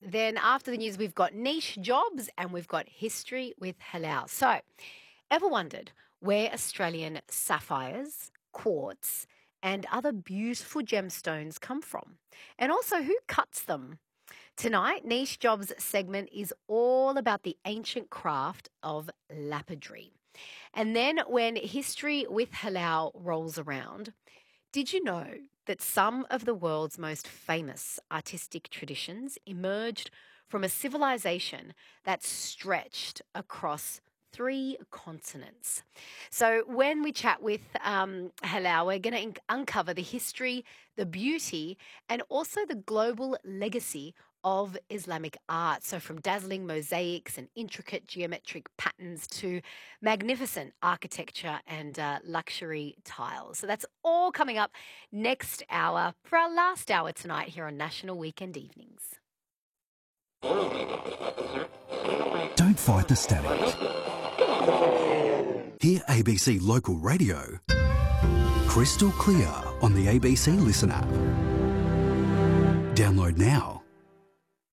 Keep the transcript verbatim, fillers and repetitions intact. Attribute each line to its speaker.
Speaker 1: Then after the news, we've got niche jobs and we've got history with halal. So, ever wondered where Australian sapphires, quartz, and other beautiful gemstones come from? And also, who cuts them? Tonight, Niche Jobs segment is all about the ancient craft of lapidary. And then, when history with halal rolls around, did you know that some of the world's most famous artistic traditions emerged from a civilization that stretched across three continents? So, when we chat with um, Halal, we're going to uncover the history, the beauty, and also the global legacy of Islamic art. So, from dazzling mosaics and intricate geometric patterns to magnificent architecture and uh, luxury tiles. So, that's all coming up next hour for our last hour tonight here on National Weekend Evenings.
Speaker 2: Don't fight the static. Hear A B C Local Radio crystal clear on the A B C Listen app. Download now.